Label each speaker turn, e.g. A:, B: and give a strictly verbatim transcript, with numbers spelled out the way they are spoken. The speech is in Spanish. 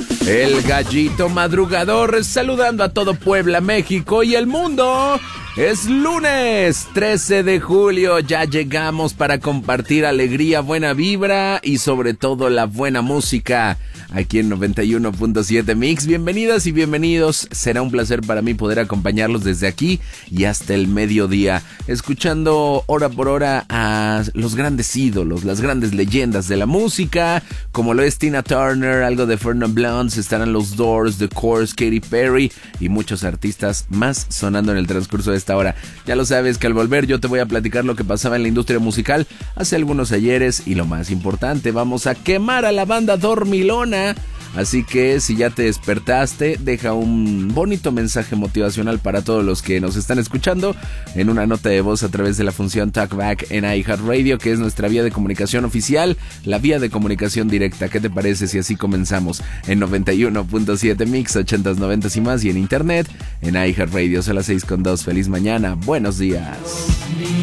A: El Gallito Madrugador, saludando a todo Puebla, México y el mundo. Es lunes trece de julio, ya llegamos para compartir alegría, buena vibra y sobre todo la buena música aquí en noventa y uno punto siete Mix. Bienvenidas y bienvenidos, será un placer para mí poder acompañarlos desde aquí y hasta el mediodía, escuchando hora por hora a los grandes ídolos, las grandes leyendas de la música, como lo es Tina Turner, algo de Fernand Blondes, estarán los Doors, The Course, Katy Perry y muchos artistas más sonando en el transcurso de esta hora. Ya lo sabes que al volver yo te voy a platicar lo que pasaba en la industria musical hace algunos ayeres y lo más importante, vamos a quemar a la banda dormilona. Así que si ya te despertaste, deja un bonito mensaje motivacional para todos los que nos están escuchando en una nota de voz a través de la función Talkback en iHeartRadio, que es nuestra vía de comunicación oficial, la vía de comunicación directa. ¿Qué te parece si así comenzamos? En noventa y uno punto siete Mix, ochentas, noventas y más, y en internet en iHeartRadio. Son las seis con dos. Feliz mañana, buenos días.